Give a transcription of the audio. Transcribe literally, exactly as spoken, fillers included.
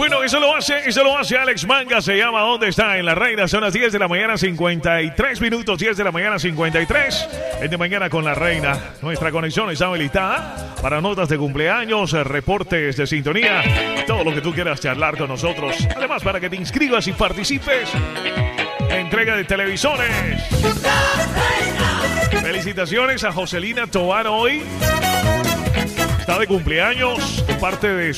Bueno, eso lo hace, eso lo hace Alex Manga, se llama ¿Dónde está? En La Reina, son las diez de la mañana, cincuenta y tres minutos, diez de la mañana, cincuenta y tres. Es de mañana con La Reina. Nuestra conexión está habilitada para notas de cumpleaños, reportes de sintonía, todo lo que tú quieras charlar con nosotros. Además, para que te inscribas y participes. Entrega de televisores. Felicitaciones a Joselina Tobar hoy. Está de cumpleaños, parte de su